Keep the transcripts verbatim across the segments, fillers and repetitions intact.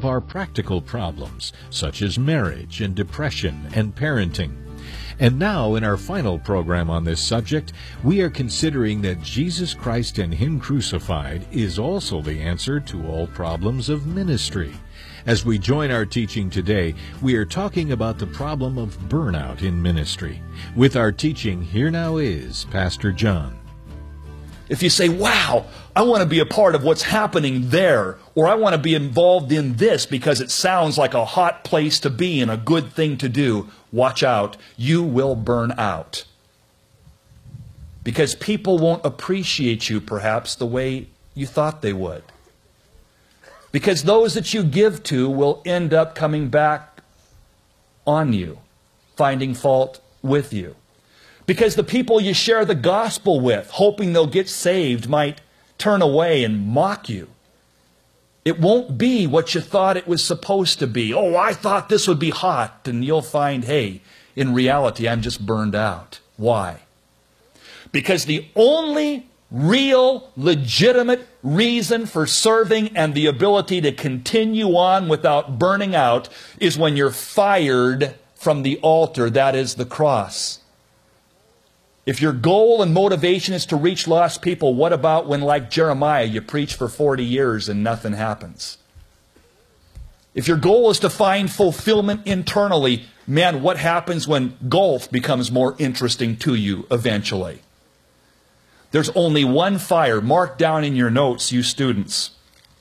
of our practical problems, such as marriage and depression and parenting. And now, in our final program on this subject, we are considering that Jesus Christ and Him crucified is also the answer to all problems of ministry. As we join our teaching today, we are talking about the problem of burnout in ministry. With our teaching, here now is Pastor John. If you say, wow, I want to be a part of what's happening there, or I want to be involved in this because it sounds like a hot place to be and a good thing to do, watch out. You will burn out. Because people won't appreciate you, perhaps, the way you thought they would. Because those that you give to will end up coming back on you, finding fault with you. Because the people you share the gospel with, hoping they'll get saved, might turn away and mock you. It won't be what you thought it was supposed to be. Oh, I thought this would be hot. And you'll find, hey, in reality, I'm just burned out. Why? Because the only real, legitimate reason for serving and the ability to continue on without burning out is when you're fired from the altar, that is the cross. If your goal and motivation is to reach lost people, what about when, like Jeremiah, you preach for forty years and nothing happens? If your goal is to find fulfillment internally, man, what happens when golf becomes more interesting to you eventually? There's only one fire. Mark down in your notes, you students.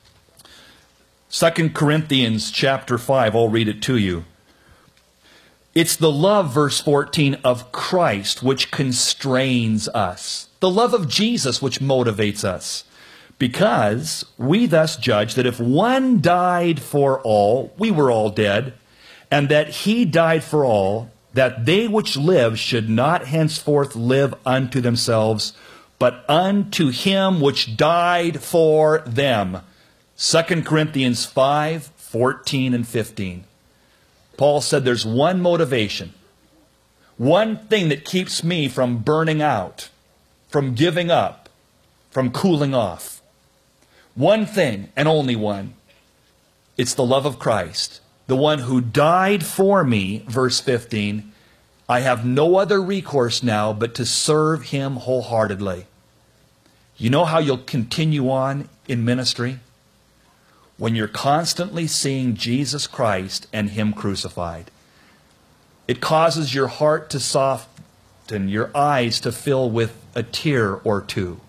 Second Corinthians chapter five, I'll read it to you. It's the love, verse fourteen, of Christ which constrains us. The love of Jesus which motivates us. Because we thus judge that if one died for all, we were all dead, and that He died for all, that they which live should not henceforth live unto themselves, but unto Him which died for them. Second Corinthians five, fourteen and fifteen. Paul said there's one motivation, one thing that keeps me from burning out, from giving up, from cooling off. One thing, and only one. It's the love of Christ, the one who died for me, verse fifteen. I have no other recourse now but to serve Him wholeheartedly. You know how you'll continue on in ministry? When you're constantly seeing Jesus Christ and Him crucified. It causes your heart to soften, your eyes to fill with a tear or two.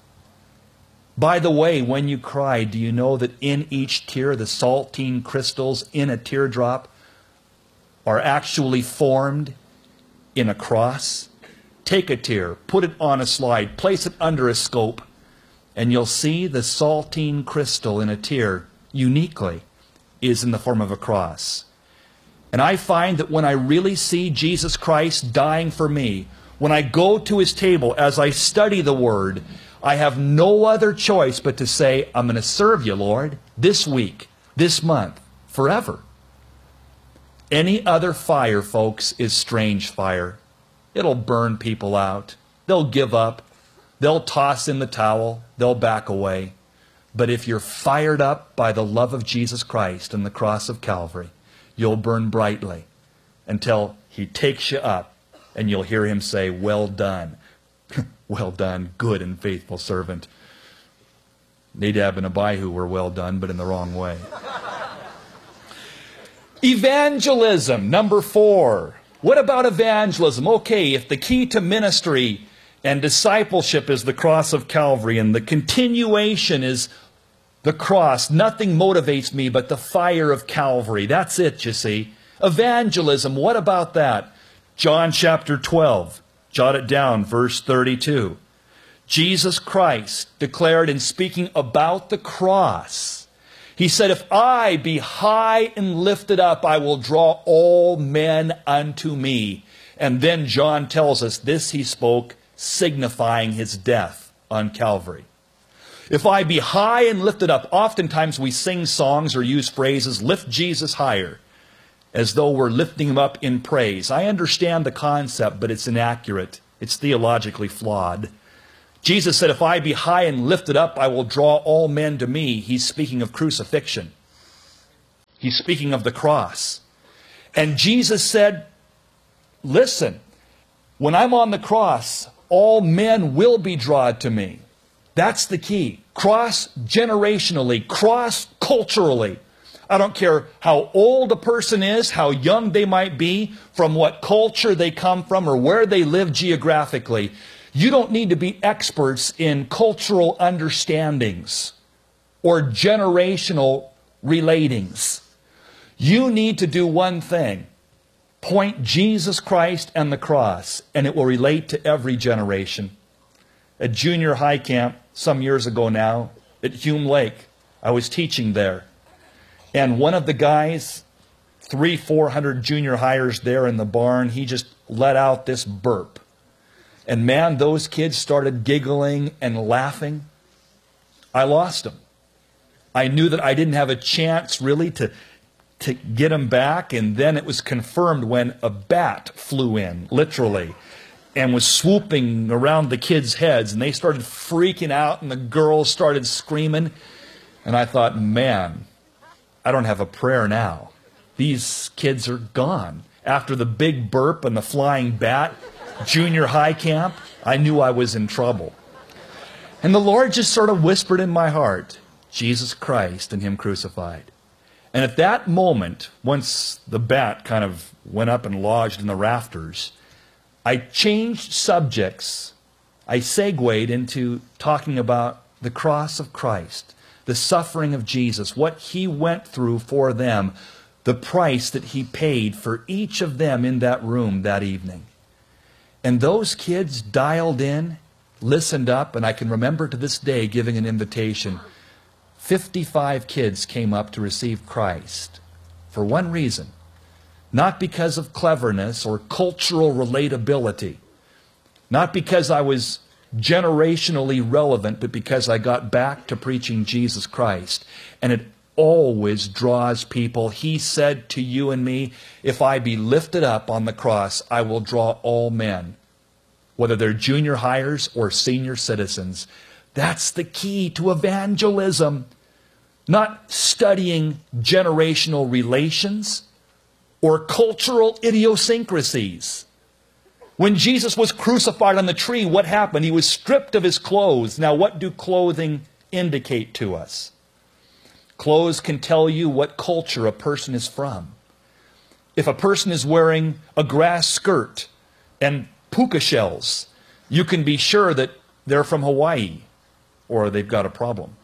By the way, when you cry, do you know that in each tear, the saltine crystals in a teardrop are actually formed in a cross? Take a tear, put it on a slide, place it under a scope, and you'll see the saltine crystal in a tear uniquely is in the form of a cross. And I find that when I really see Jesus Christ dying for me, when I go to His table, as I study the Word, I have no other choice but to say, I'm going to serve You, Lord, this week, this month, forever. Any other fire, folks, is strange fire. It'll burn people out. They'll give up. They'll toss in the towel. They'll back away. But if you're fired up by the love of Jesus Christ and the cross of Calvary, you'll burn brightly until He takes you up and you'll hear Him say, well done. Well done, good and faithful servant. Nadab and Abihu were well done, but in the wrong way. Evangelism, number four. What about evangelism? Okay, if the key to ministry and discipleship is the cross of Calvary and the continuation is the cross, nothing motivates me but the fire of Calvary. That's it, you see. Evangelism, what about that? John chapter twelve, jot it down, verse thirty-two. Jesus Christ declared in speaking about the cross, He said, if I be high and lifted up, I will draw all men unto me. And then John tells us this He spoke, signifying His death on Calvary. If I be high and lifted up, oftentimes we sing songs or use phrases, lift Jesus higher, as though we're lifting Him up in praise. I understand the concept, but it's inaccurate. It's theologically flawed. Jesus said, if I be high and lifted up, I will draw all men to me. He's speaking of crucifixion. He's speaking of the cross. And Jesus said, listen, when I'm on the cross, all men will be drawn to me. That's the key. Cross-generationally, cross-culturally. I don't care how old a person is, how young they might be, from what culture they come from, or where they live geographically. You don't need to be experts in cultural understandings or generational relatings. You need to do one thing. Point Jesus Christ and the cross, and it will relate to every generation. At junior high camp, some years ago now, at Hume Lake, I was teaching there. And one of the guys, three, four hundred junior hires there in the barn, he just let out this burp. And man, those kids started giggling and laughing. I lost them. I knew that I didn't have a chance really to, to get them back. And then it was confirmed when a bat flew in, literally, and was swooping around the kids' heads. And they started freaking out, and the girls started screaming. And I thought, man, I don't have a prayer now. These kids are gone. After the big burp and the flying bat, junior high camp, I knew I was in trouble. And the Lord just sort of whispered in my heart, Jesus Christ and Him crucified. And at that moment, once the bat kind of went up and lodged in the rafters, I changed subjects. I segued into talking about the cross of Christ, the suffering of Jesus, what He went through for them, the price that He paid for each of them in that room that evening. And those kids dialed in, listened up, and I can remember to this day giving an invitation. fifty-five kids came up to receive Christ for one reason. Not because of cleverness or cultural relatability. Not because I was generationally relevant, but because I got back to preaching Jesus Christ. And it always draws people. He said to you and me, if I be lifted up on the cross, I will draw all men, whether they're junior hires or senior citizens. That's the key to evangelism. Not studying generational relations or cultural idiosyncrasies. When Jesus was crucified on the tree, what happened? He was stripped of His clothes. Now, what do clothing indicate to us? Clothes can tell you what culture a person is from. If a person is wearing a grass skirt and puka shells, you can be sure that they're from Hawaii, or they've got a problem.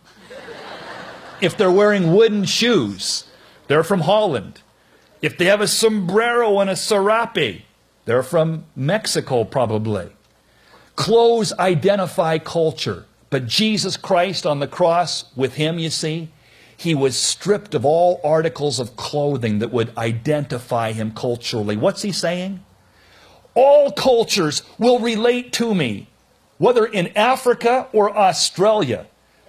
If they're wearing wooden shoes, they're from Holland. If they have a sombrero and a serape, they're from Mexico probably. Clothes identify culture, but Jesus Christ on the cross, with Him, you see, He was stripped of all articles of clothing that would identify Him culturally. What's He saying? All cultures will relate to me, whether in Africa or Australia,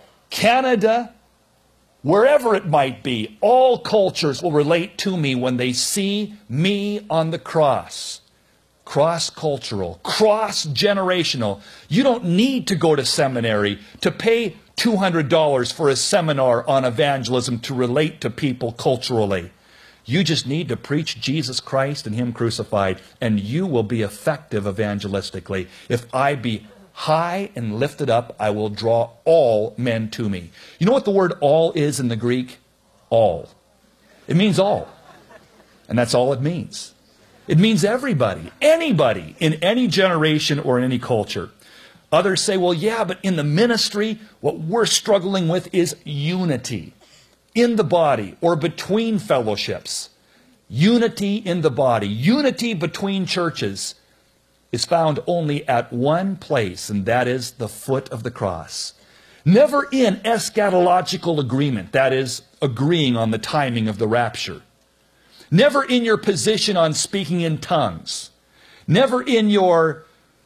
Canada, wherever it might be. All cultures will relate to me when they see me on the cross. Cross-cultural, cross-generational. You don't need to go to seminary to pay two hundred dollars for a seminar on evangelism to relate to people culturally. You just need to preach Jesus Christ and Him crucified, and you will be effective evangelistically. If I be high and lifted up, I will draw all men to me. You know what the word all is in the Greek? All. It means all. And that's all it means. It means everybody, anybody, in any generation or in any culture. Others say, well, yeah, but in the ministry, what we're struggling with is unity in the body or between fellowships. Unity in the body, unity between churches is found only at one place, and that is the foot of the cross. Never in eschatological agreement, that is, agreeing on the timing of the rapture. Never in your position on speaking in tongues. Never in your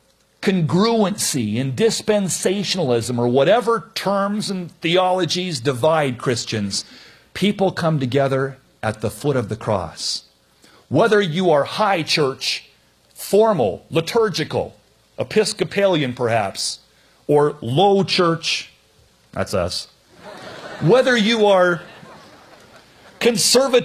congruency in dispensationalism or whatever terms and theologies divide Christians. People come together at the foot of the cross. Whether you are high church, formal, liturgical, Episcopalian perhaps, or low church, that's us. Whether you are conservative,